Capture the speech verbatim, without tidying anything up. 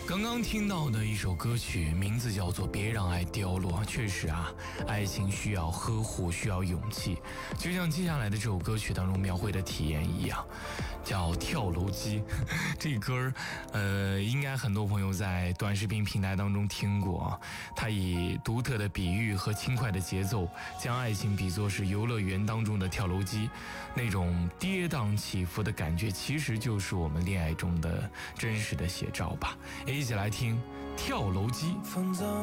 刚刚听到的一首歌曲，名字叫做《别让爱凋落》。确实啊，爱情需要呵护，需要勇气，就像接下来的这首歌曲当中描绘的体验一样，叫跳楼机。这歌儿，呃，应该很多朋友在短视频平台当中听过啊。它以独特的比喻和轻快的节奏，将爱情比作是游乐园当中的跳楼机，那种跌宕起伏的感觉，其实就是我们恋爱中的真实的写照吧。一起来听跳楼机。 放纵